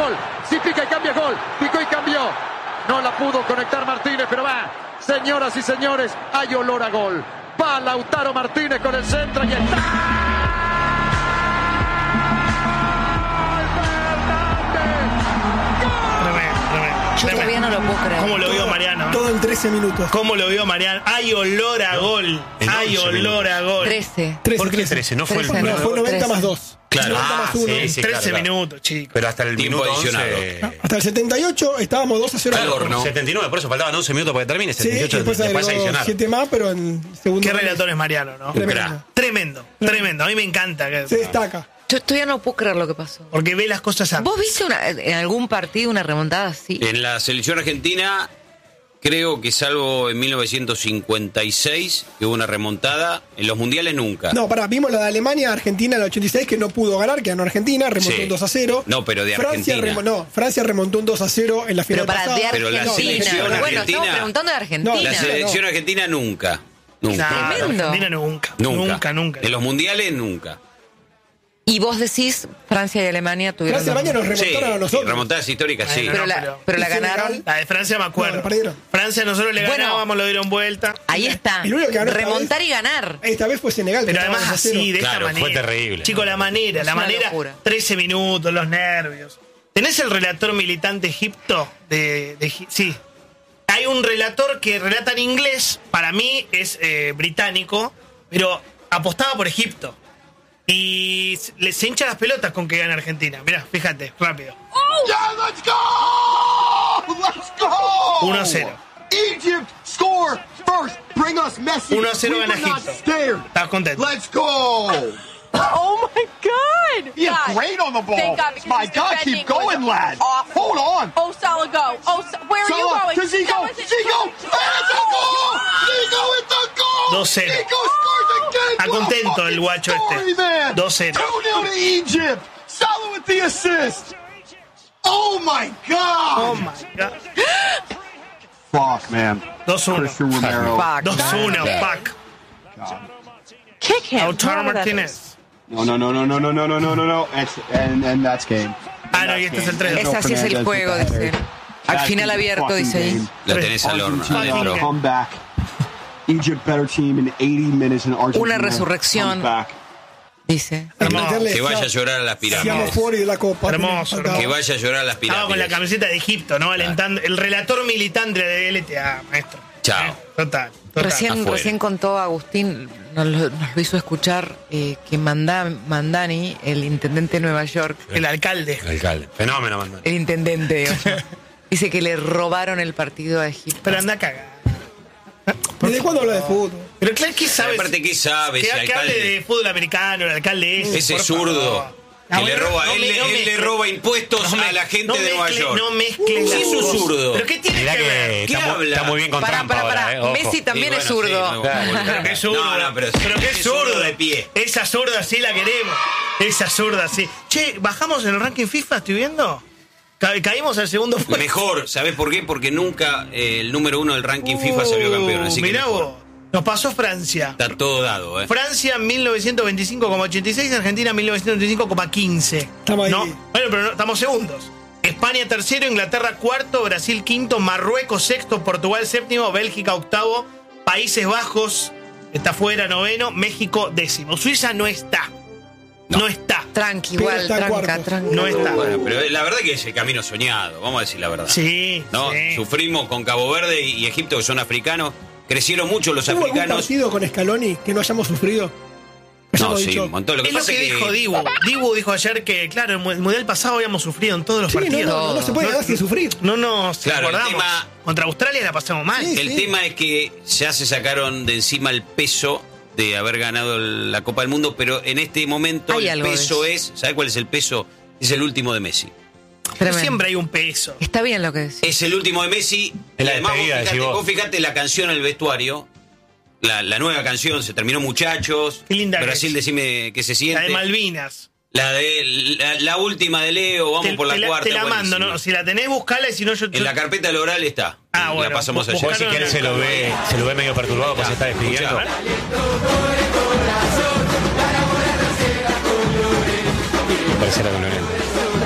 gol. Si pica y cambia, gol. Picó y cambió. No la pudo conectar Martínez, pero va. Señoras y señores, hay olor a gol. Va Lautaro Martínez con el centro y está. Yo todavía no lo puedo creer. ¿Cómo lo vio Mariano? Todo en 13 minutos. ¿Cómo lo vio Mariano? Hay olor a gol. Hay olor a gol. 13. ¿Por qué 13? No fue el Trece, No, minuto. fue 90 13. más 2. Claro. 90 más 1. Sí, 13 claro. minutos, chicos. Pero hasta el Tiempo minuto adicionado. 11. Hasta el 78 estábamos 2-0. Al horno. 79, por eso faltaban 11 minutos para que termine. Sí, 78 después después agregó adicionar. 7 más, pero en segundo. Qué relator es Mariano, ¿no? Tremendo. Tremendo. A mí me encanta. Se destaca. Yo todavía no puedo creer lo que pasó. Porque ve las cosas antes. ¿Vos viste en algún partido una remontada así? En la selección argentina, creo que salvo en 1956, que hubo una remontada, en los mundiales nunca. No, vimos la de Alemania, Argentina en el 86, que no pudo ganar, que ganó Argentina, remontó Sí. un 2-0. No, pero de Francia Argentina. Francia remontó un 2-0 en la final Pero para pasada. de Pero la Argentina. selección Bueno, argentina- estamos preguntando de Argentina. No, La sí, selección argentina nunca. Nunca. Nah, Tremendo. Argentina nunca. En los mundiales nunca. Y vos decís, Francia y Alemania tuvieron... Francia y Alemania nos Sí, remontaron a nosotros. remontadas históricas, sí. Pero, pero la ¿Y Senegal? ganaron. La de Francia me acuerdo. No, perdieron. Francia nosotros le Bueno. ganábamos, lo dieron vuelta. Ahí está. El único que ganó esta Remontar vez- y ganar. Esta vez fue Senegal. Pero que además estaba 2-0. así, de esta Claro, manera. fue terrible. Chicos, la manera, una locura. 13 minutos, los nervios. ¿Tenés el relator militante Egipto? Sí. Hay un relator que relata en inglés, para mí es británico, pero apostaba por Egipto. Y se hincha las pelotas con que gana Argentina. Mirá, fíjate, rápido. Yeah, let's go! Let's go! 1-0. Egypt score first. Bring us Messi. 1-0 We gana were not Egipto. scared. ¿Estás contento? Let's go! Oh my God! He is God. great on the ball. Thank God, because My his God, defending keep going, was lad. awful. Hold on. Oh, Salah, go. Oh, where are you Salah going? to Zico. That was it. Zico. And it's a goal! Zico with the goal! 2-0. Zico scores again. Está What a contento el fucking guacho story, este. man. 2-0. 2-0 to Egypt. Salah with the assist. Oh my God! Oh my God. Fuck, man. 2-1. Christian Romero. Fuck. 2-1, fuck. Kick him. Lautaro Whoever that Martínez. is. No. And that's game. Ah, no, y este es el 3. Ese así es el juego, dice. Al final abierto, dice ahí. La tenés al horno. Argentina. adentro. Comeback. Egypt better team in 80 minutes and Argentina. Una resurrección. Dice. Hay Hermoso. meterle Que vaya a Siamo- llorar a las Siamo pirámides. fuori de la Copa. Hermoso, Faltaba. Que vaya a llorar a las Estaba con la pirámides. camiseta de Egipto, ¿no? Alentando. El relator militante de LTA, maestro. Chao. Total. Recién afuera. contó Agustín, nos lo hizo escuchar, que Mandani, el intendente de Nueva York, El alcalde. Alcalde. Fenómeno, mandó. el intendente, dice que le robaron el partido a Egipto. Pero anda a cagar. ¿Desde cuándo habla de fútbol? Pero claro, ¿qué sabe? Aparte, ¿qué sabe ese Que hable alcalde? de fútbol americano, el alcalde ese. Ese por zurdo. favor. Que Ah, le bueno, roba, no él, me- no él le mezcle. roba impuestos No a la gente de Nueva mezcle- York. No mezcles Sí, las es un cosas. zurdo. ¿Pero qué tiene Mirá que ver? que ¿Qué está, habla? está muy bien con Pará, trampa pará, ahora, pará. Ojo. Messi también es zurdo. Pero qué zurdo. No, pero qué es zurdo. zurdo de pie. Esa zurda sí la queremos. Esa zurda sí. Che, bajamos en el ranking FIFA, estoy viendo. Caímos al segundo puesto. Mejor, ¿sabés por qué? Porque nunca el número 1 del ranking FIFA salió campeón. Así que Mirá mejor. vos. Nos pasó Francia. Está todo dado, ¿eh? Francia 1925,86, Argentina 1925,15. Estamos ahí. No, bueno, pero no, estamos segundos. España tercero, Inglaterra cuarto, Brasil quinto, Marruecos sexto, Portugal séptimo, Bélgica octavo, Países Bajos está fuera noveno, México décimo. Suiza no está. No está. Tranqui, Pero igual, está en tranca, cuartos. tranca. No está. Bueno, pero la verdad que es el camino soñado, vamos a decir la verdad. Sí. ¿No? sí. Sufrimos con Cabo Verde y Egipto, que son africanos. Crecieron mucho los ¿Hubo algún africanos. partido con Scaloni que no hayamos sufrido? Ya No, lo he sí, dicho. un montón. Lo que Es lo pasa que es dijo Dibu. Dibu dijo ayer que, claro, el mundial pasado habíamos sufrido en todos los Sí, partidos. no se puede ganar sin sufrir. No nos Claro, el acordamos. tema- Contra Australia la pasamos mal. Sí. El tema es que ya se sacaron de encima el peso de haber ganado la Copa del Mundo, pero en este momento Hay el algo de peso eso. es, ¿sabe cuál es el peso? Es el último de Messi. Tremendo. Siempre hay un peso. Está bien lo que decís. Es el último de Messi. Es la y además despedida, decís vos. vos fijate la canción en el vestuario, la nueva canción, se terminó Muchachos. Qué linda que Brasil, es. decime qué se siente. La de Malvinas. La última de Leo, vamos por la cuarta. Te la mando, buenísima. ¿no? Si la tenés, buscala y si no yo... En la carpeta oral está. Ah, bueno. La pasamos ayer. Vos si querés se lo ve medio perturbado porque se está despidiendo. Escuchá. Parece la colorante.